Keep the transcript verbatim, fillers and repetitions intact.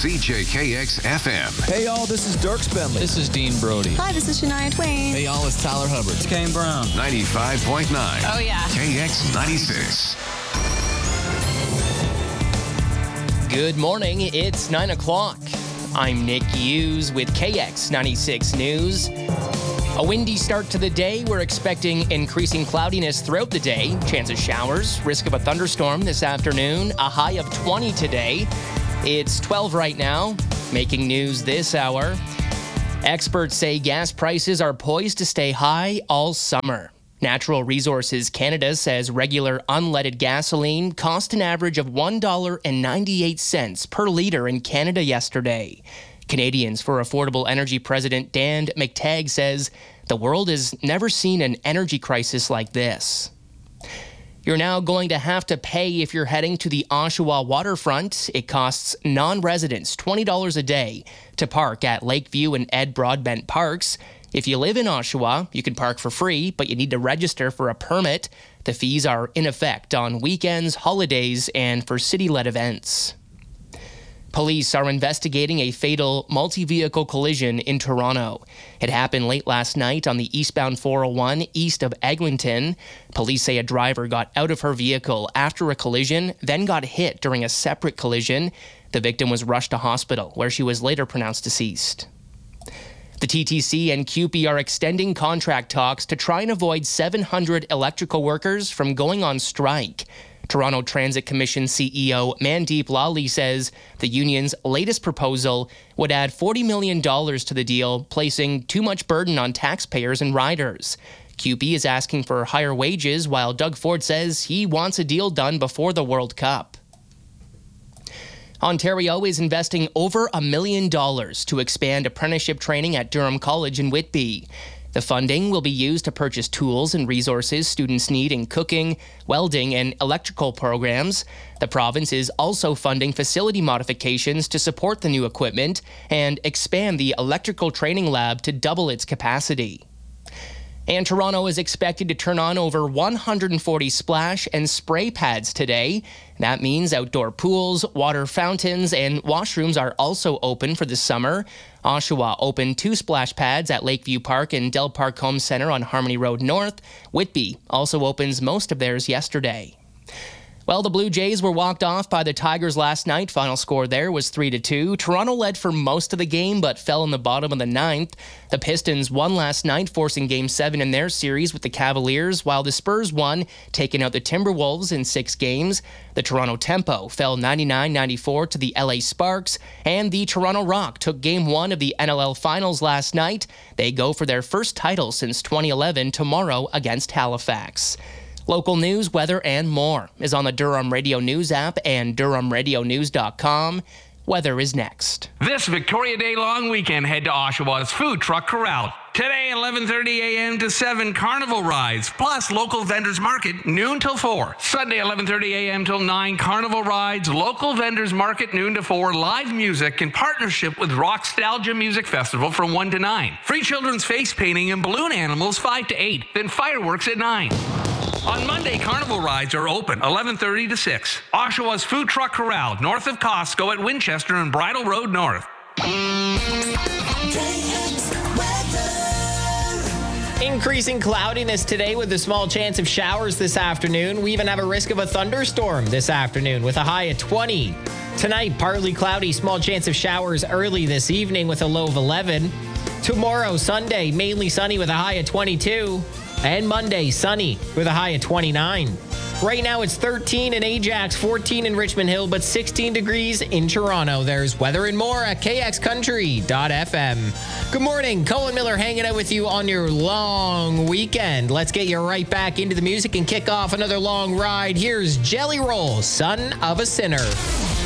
C J K X F M. Hey, y'all, this is Dirk Bentley. This is Dean Brody. Hi, this is Shania Twain. Hey, y'all, it's Tyler Hubbard. It's Kane Brown. ninety-five point nine. Oh, yeah. K X ninety-six. Good morning. It's nine o'clock. I'm Nick Hughes with K X ninety-six News. A windy start to the day. We're expecting increasing cloudiness throughout the day. Chance of showers, risk of a thunderstorm this afternoon, a high of twenty today. It's twelve right now. Making news this hour. Experts say gas prices are poised to stay high all summer. Natural Resources Canada says regular unleaded gasoline cost an average of one dollar and ninety-eight cents per litre in Canada yesterday. Canadians for Affordable Energy President Dan McTagg says the world has never seen an energy crisis like this. You're now going to have to pay if you're heading to the Oshawa waterfront. It costs non-residents twenty dollars a day to park at Lakeview and Ed Broadbent Parks. If you live in Oshawa, you can park for free, but you need to register for a permit. The fees are in effect on weekends, holidays, and for city-led events. Police are investigating a fatal multi-vehicle collision in Toronto. It happened late last night on the eastbound four oh one east of Eglinton. Police say a driver got out of her vehicle after a collision, then got hit during a separate collision. The victim was rushed to hospital, where she was later pronounced deceased. The T T C and C U P E are extending contract talks to try and avoid seven hundred electrical workers from going on strike. Toronto Transit Commission C E O Mandeep Lally says the union's latest proposal would add forty million dollars to the deal, placing too much burden on taxpayers and riders. C U P E is asking for higher wages, while Doug Ford says he wants a deal done before the World Cup. Ontario is investing over a million dollars to expand apprenticeship training at Durham College in Whitby. The funding will be used to purchase tools and resources students need in cooking, welding, and electrical programs. The province is also funding facility modifications to support the new equipment and expand the electrical training lab to double its capacity. And Toronto is expected to turn on over one hundred forty splash and spray pads today. That means outdoor pools, water fountains, and washrooms are also open for the summer. Oshawa opened two splash pads at Lakeview Park and Del Park Home Centre on Harmony Road North. Whitby also opens most of theirs yesterday. Well, the Blue Jays were walked off by the Tigers last night. Final score there was three to two. Toronto led for most of the game, but fell in the bottom of the ninth. The Pistons won last night, forcing Game seven in their series with the Cavaliers, while the Spurs won, taking out the Timberwolves in six games. The Toronto Tempo fell ninety-nine ninety-four to the L A Sparks, and the Toronto Rock took Game one of the N L L Finals last night. They go for their first title since twenty eleven tomorrow against Halifax. Local news, weather, and more is on the Durham Radio News app and durham radio news dot com. Weather is next. This Victoria Day long weekend, head to Oshawa's Food Truck Corral. Today, eleven thirty a.m. to seven, carnival rides, plus local vendors market, noon till four. Sunday, eleven thirty a.m. till nine, carnival rides, local vendors market, noon to four, live music in partnership with Rockstalgia Music Festival from one to nine. Free children's face painting and balloon animals, five to eight, then fireworks at nine. On Monday, carnival rides are open, eleven thirty to six. Oshawa's Food Truck Corral, north of Costco at Winchester and Bridle Road North. Increasing cloudiness today with a small chance of showers this afternoon. We even have a risk of a thunderstorm this afternoon with a high of twenty. Tonight, partly cloudy, small chance of showers early this evening with a low of eleven. Tomorrow, Sunday, mainly sunny with a high of twenty-two. And Monday, sunny with a high of twenty-nine. Right now, it's thirteen in Ajax, fourteen in Richmond Hill, but sixteen degrees in Toronto. There's weather and more at k x country dot f m. Good morning. Colin Miller hanging out with you on your long weekend. Let's get you right back into the music and kick off another long ride. Here's Jelly Roll, Son of a Sinner.